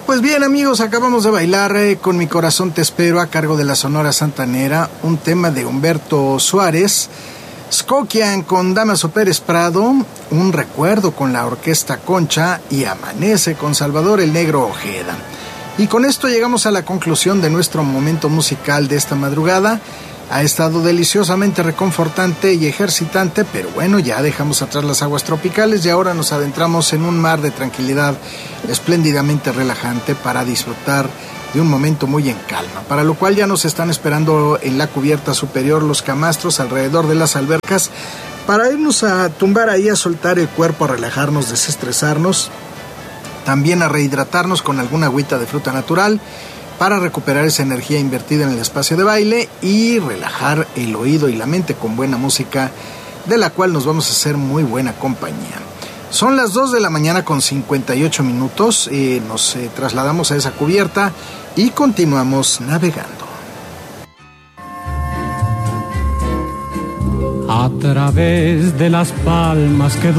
Pues bien, amigos, acabamos de bailar Con mi corazón te espero, a cargo de la Sonora Santanera, un tema de Humberto Suárez. Skokian con Damaso Pérez Prado, Un recuerdo con la Orquesta Concha y Amanece con Salvador el Negro Ojeda. Y con esto llegamos a la conclusión de nuestro momento musical de esta madrugada. Ha estado deliciosamente reconfortante y ejercitante, pero bueno, ya dejamos atrás las aguas tropicales y ahora nos adentramos en un mar de tranquilidad espléndidamente relajante para disfrutar de un momento muy en calma, para lo cual ya nos están esperando en la cubierta superior los camastros alrededor de las albercas para irnos a tumbar ahí, a soltar el cuerpo, a relajarnos, desestresarnos, también a rehidratarnos con alguna agüita de fruta natural, para recuperar esa energía invertida en el espacio de baile y relajar el oído y la mente con buena música, de la cual nos vamos a hacer muy buena compañía. Son las 2 de la mañana con 58 minutos, nos trasladamos a esa cubierta y continuamos navegando. A través de las palmas que